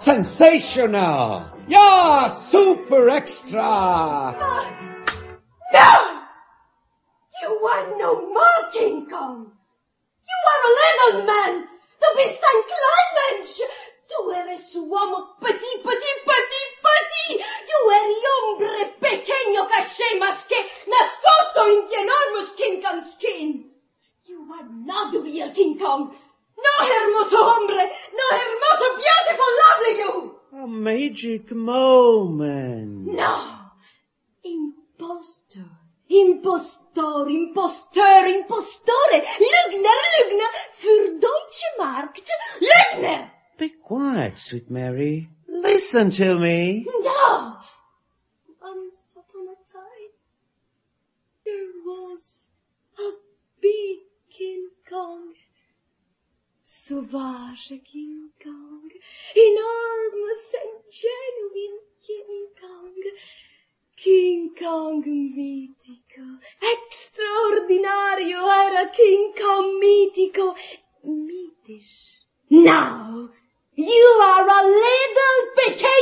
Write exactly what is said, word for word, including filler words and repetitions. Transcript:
Sensational! Yeah, super extra! Uh, no! You are no more King Kong. You are a little man. Du bist ein Kleinmensch. Du eres uomo petit, petit, petit, petit. You eri hombre pequeño que schemas que nascosto in the enormous King Kong skin. You are not the real King Kong. No, hermoso hombre. No, hermoso, beautiful, lovely you. A magic moment. No. Impostor. Impostor, Imposteur, Impostore. Lügner, Lügner. Für deutsche Markt. Lügner. Be quiet, sweet Mary. Listen to me. No. Once upon a time, there was a big King Kong. Sauvage King Kong. Enormous and genuine King Kong. King Kong mitico. Extraordinario era King Kong mitico. Mythisch. Now, you are a little pequeño